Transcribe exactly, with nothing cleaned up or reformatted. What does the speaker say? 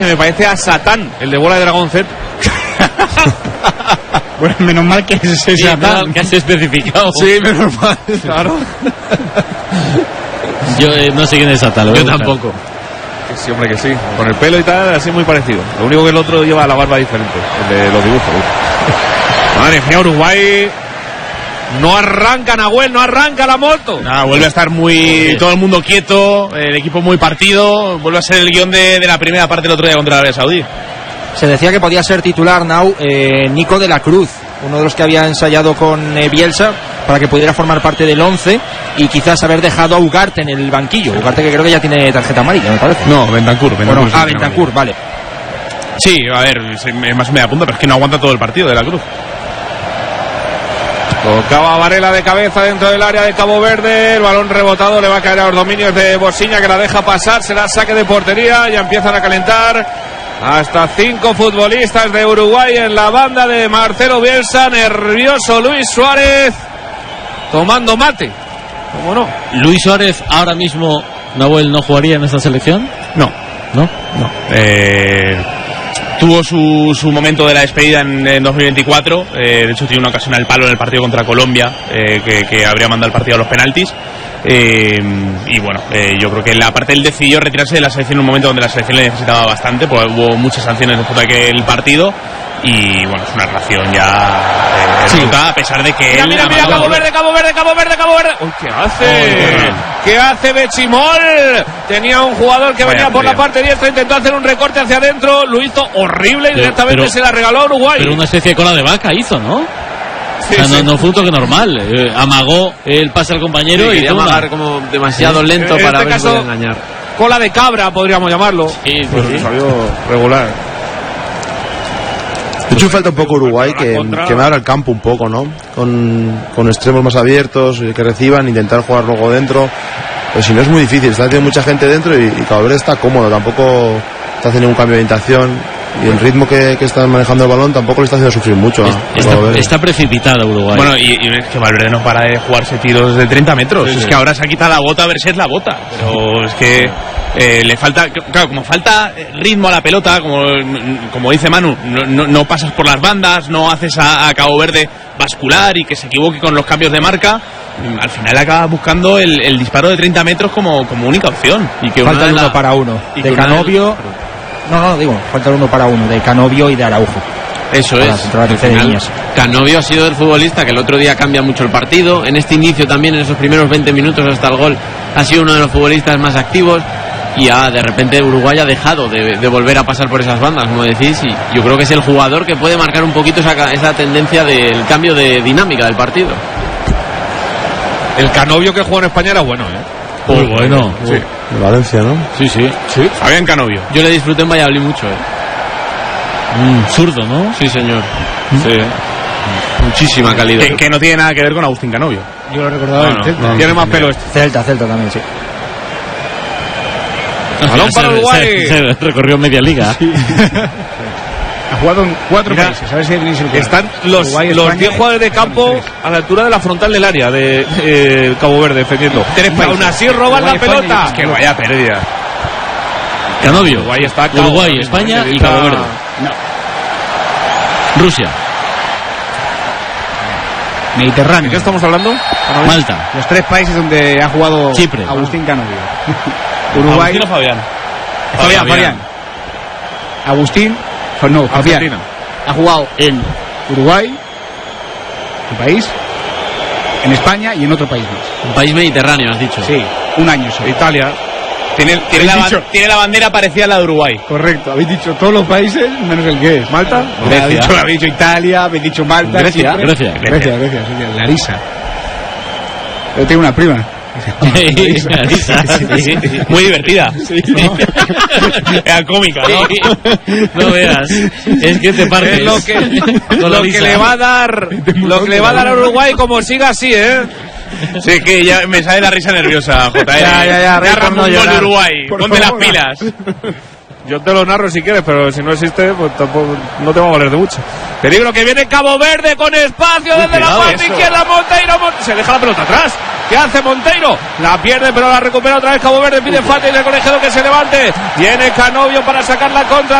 Me parece a Satán, el de Bola de Dragón Z. Bueno, menos mal que es sí, Satán. Que has especificado. Sí, menos mal, claro. Yo eh, no sé quién es Satán. Yo tampoco. Que sí, hombre, que sí. Con el pelo y tal, así muy parecido. Lo único que el otro lleva la barba diferente, el de los dibujos. Madre mía, Uruguay. No arranca Nahuel, no arranca la moto. Nada, vuelve a estar muy... todo el mundo quieto, el equipo muy partido. Vuelve a ser el guión de, de la primera parte del otro día contra Arabia Saudí. Se decía que podía ser titular, Nau, eh, Nico de la Cruz, uno de los que había ensayado con eh, Bielsa para que pudiera formar parte del once y quizás haber dejado a Ugarte en el banquillo. Ugarte que creo que ya tiene tarjeta amarilla, me parece. No, Bentancur. Bueno, ah, Bentancur, vale. Sí, a ver, es más media punta, pero es que no aguanta todo el partido de la Cruz. Tocaba Varela de cabeza dentro del área de Cabo Verde. El balón rebotado le va a caer a los dominios de Bosiña, que la deja pasar. Será saque de portería. Ya empiezan a calentar hasta cinco futbolistas de Uruguay en la banda de Marcelo Bielsa. Nervioso Luis Suárez tomando mate. ¿Cómo no? Luis Suárez ahora mismo, Nahuel, ¿no jugaría en esta selección? No. ¿No? No. Eh... Tuvo su, su momento de la despedida en, en dos mil veinticuatro. Eh, de hecho, tiene una ocasión al palo en el partido contra Colombia, eh, que, que habría mandado el partido a los penaltis. Eh, y bueno, eh, yo creo que la parte él decidió retirarse de la selección en un momento donde la selección le necesitaba bastante, porque hubo muchas sanciones después de aquel partido. Y bueno, es una relación ya eh, sí. Rota, a pesar de que mira, él mira, mira, Cabo Verde, Cabo Verde, Cabo Verde, Cabo Verde. Uy, ¿qué hace? Oh, ¿Qué hace Bechimol? Tenía un jugador que Vaya venía por frío. La parte diestra, intentó hacer un recorte hacia adentro, lo hizo horrible y pero, directamente pero, se la regaló a Uruguay. Pero una especie de cola de vaca hizo, ¿no? Sí, o sea, sí. no, no fue un toque normal. Eh, amagó el pase al compañero sí, y quería amagar como demasiado lento en para este ver si podía engañar. Cola de cabra, podríamos llamarlo. Sí, pues sí, sí. Salió regular. De hecho, falta un poco Uruguay que, que me abra el campo un poco, ¿no? Con, con extremos más abiertos, que reciban, intentar jugar luego dentro. Pues si no es muy difícil, está haciendo mucha gente dentro y, y Cabo Verde está cómodo, tampoco está haciendo ningún cambio de orientación. Y el ritmo que, que está manejando el balón tampoco le está haciendo sufrir mucho. Es, está, está precipitado Uruguay. Bueno, y, y es que Valverde no para de jugarse tiros de treinta metros. Sí, es sí. que ahora se ha quitado la bota a ver si es la bota. Pero es que eh, le falta, claro, como falta ritmo a la pelota, como, como dice Manu, no, no, no pasas por las bandas, no haces a, a Cabo Verde bascular y que se equivoque con los cambios de marca. Al final acaba buscando el, el disparo de treinta metros como, como única opción. Y que falta uno la, para uno. Y de Canovio. No, no, digo, falta uno para uno, de Canovio y de Araujo. Eso es. Final, Canovio ha sido el futbolista que el otro día cambia mucho el partido. En este inicio también, en esos primeros veinte minutos hasta el gol, ha sido uno de los futbolistas más activos. Y ha, de repente Uruguay ha dejado de, de volver a pasar por esas bandas, como decís. Y yo creo que es el jugador que puede marcar un poquito esa, esa tendencia del cambio de dinámica del partido. El Canovio que juega en España era bueno, ¿eh? Muy bueno. Sí. De Valencia, ¿no? Sí, sí. Sí. Fabián Canovio. Yo le disfruté en Valladolid mucho, ¿eh? Mm, zurdo, ¿no? Sí, señor. Mm. Sí. Muchísima calidad. Que, que no tiene nada que ver con Agustín Canovio. Yo lo recordaba no, en Celta. No, no, tiene no, más no, pelo este. Celta, Celta también, sí. Balón para Uruguay. Se, se, se recorrió media liga. Sí. Ha jugado en cuatro Mira, países. A ver si venís el están los Uruguay, los diez jugadores de campo a la altura de la frontal del área de eh, Cabo Verde defendiendo. Tres países. Aún así roban la pelota. Es que vaya pérdida. Canovio. Uruguay, está Uruguay, España y Cabo Verde. No. Rusia. Mediterráneo. ¿De qué estamos hablando? Malta. Los tres países donde ha jugado Chipre. Agustín Canovio. Uruguay. ¿Agustín o Fabián? Fabián, Fabián. Agustín. No, Fabián. Ha jugado en Uruguay, tu país, en España y en otro país más. Un país mediterráneo, has dicho. Sí, un año solo. Italia. Tiene, tiene, la, dicho? tiene la bandera parecida a la de Uruguay. Correcto, habéis dicho todos los países menos el que es. ¿Malta? Grecia. Habéis dicho, habéis dicho Italia, habéis dicho Malta. Grecia, Grecia. Grecia, Grecia, sí, Larisa. Yo tengo una prima. Sí, Larisa, sí. Muy divertida. Sí, ¿no? Era cómica, ¿no? No veas. Es que te partes. Es lo que, lo que le va a dar, lo que le va a dar a Uruguay como siga así, ¿eh? Sí, que ya me sale la risa nerviosa, J. Ya, ya, ya. Ya Ramón no de Uruguay. Por Ponte favor. las pilas. Yo te lo narro si quieres, pero si no existe, pues tampoco no te va a valer de mucho. Peligro que viene Cabo Verde con espacio desde la parte izquierda. Monteiro, Monteiro. Se deja la pelota atrás. ¿Qué hace Monteiro? La pierde, pero la recupera otra vez Cabo Verde. Pide falta y el colegiado que se levante. Viene Canovio para sacar la contra.